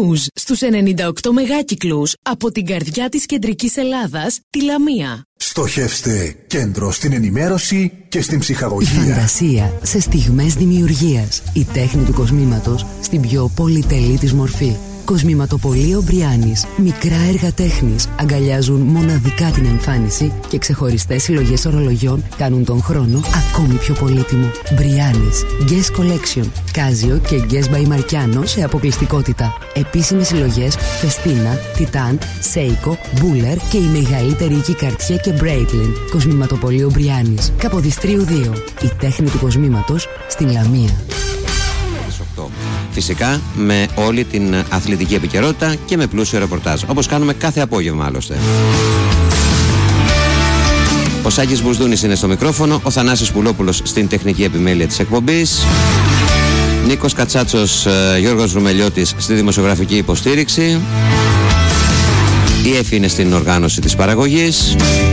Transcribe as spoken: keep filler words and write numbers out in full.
Blues στους ενενήντα οκτώ μεγάκυκλους από την καρδιά της κεντρικής Ελλάδας, τη Λαμία. Στοχεύστε κέντρο στην ενημέρωση και στην ψυχαγωγία. Η φαντασία σε στιγμές δημιουργίας. Η τέχνη του κοσμήματος στην πιο πολυτελή της μορφή. Κοσμηματοπωλείο Μπριάνης. Μικρά έργα τέχνης αγκαλιάζουν μοναδικά την εμφάνιση και ξεχωριστές συλλογές ορολογιών κάνουν τον χρόνο ακόμη πιο πολύτιμο. Μπριάνης. Guess Collection. Κάζιο και Guess by Marchiano σε αποκλειστικότητα. Επίσημες συλλογές Festina, Titan, Seiko, Buller και η μεγαλύτερη οίκη Cartier και Breitling. Κοσμηματοπωλείο Μπριάνης. Καποδιστρίου δύο. Η τέχνη του κοσμήματος στην Λαμία. Φυσικά με όλη την αθλητική επικαιρότητα και με πλούσιο ρεπορτάζ, όπως κάνουμε κάθε απόγευμα άλλωστε. Ο Σάκης Μπουσδούνης είναι στο μικρόφωνο, ο Θανάσης Πουλόπουλος στην τεχνική επιμέλεια της εκπομπής, Νίκος Κατσάτσος, Γιώργος Ρουμελιώτης στη δημοσιογραφική υποστήριξη, η Εφη είναι στην οργάνωση της παραγωγής.